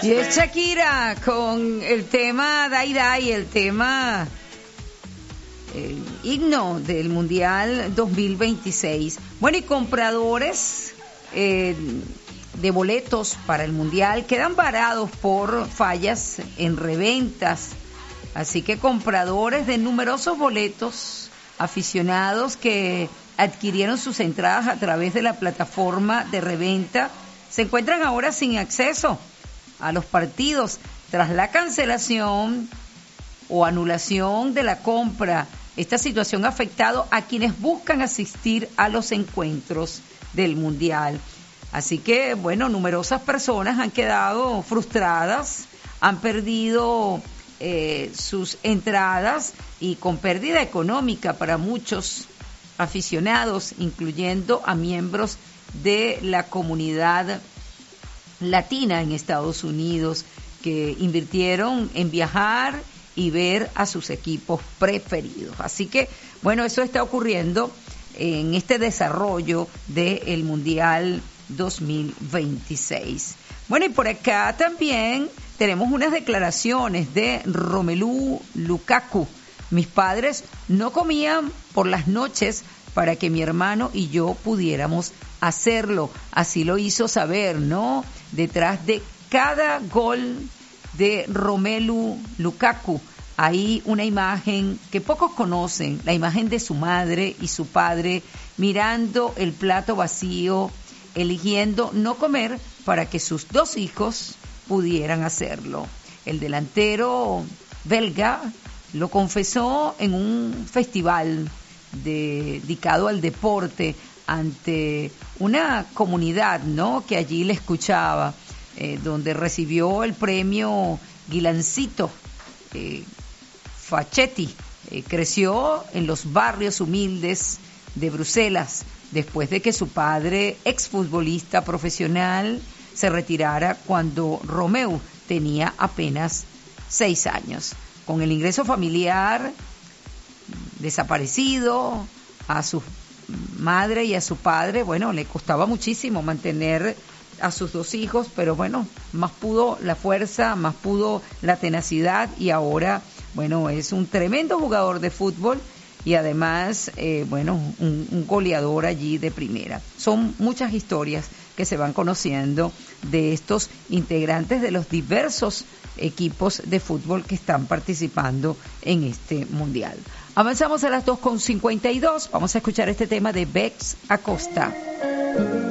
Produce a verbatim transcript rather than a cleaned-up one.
Y es Shakira con el tema Dai Dai, el tema el himno del Mundial dos mil veintiséis. Bueno, y compradores eh, de boletos para el Mundial quedan varados por fallas en reventas. Así que compradores de numerosos boletos, aficionados que adquirieron sus entradas a través de la plataforma de reventa, se encuentran ahora sin acceso a los partidos tras la cancelación o anulación de la compra. Esta situación ha afectado a quienes buscan asistir a los encuentros del Mundial. Así que, bueno, numerosas personas han quedado frustradas, han perdido eh, sus entradas y con pérdida económica para muchos aficionados, incluyendo a miembros de la comunidad latina en Estados Unidos, que invirtieron en viajar y ver a sus equipos preferidos. Así que, bueno, eso está ocurriendo en este desarrollo del Mundial dos mil veintiséis. Bueno, y por acá también tenemos unas declaraciones de Romelu Lukaku. Mis padres no comían por las noches para que mi hermano y yo pudiéramos hacerlo. Así lo hizo saber, ¿no? Detrás de cada gol de Romelu Lukaku hay una imagen que pocos conocen, la imagen de su madre y su padre mirando el plato vacío, eligiendo no comer para que sus dos hijos pudieran hacerlo. El delantero belga lo confesó en un festival dedicado al deporte ante una comunidad, ¿no?, que allí le escuchaba, eh, donde recibió el premio Gilancito eh, Facchetti. Eh, creció en los barrios humildes de Bruselas después de que su padre, exfutbolista profesional, se retirara cuando Romeu tenía apenas seis años. Con el ingreso familiar desaparecido, a su madre y a su padre, bueno, le costaba muchísimo mantener a sus dos hijos, pero bueno, más pudo la fuerza, más pudo la tenacidad, y ahora, bueno, es un tremendo jugador de fútbol y además, eh, bueno, un, un goleador allí de primera. Son muchas historias que se van conociendo de estos integrantes de los diversos equipos de fútbol que están participando en este mundial. Avanzamos a las dos con cincuenta y dos. Vamos a escuchar este tema de Bex Acosta.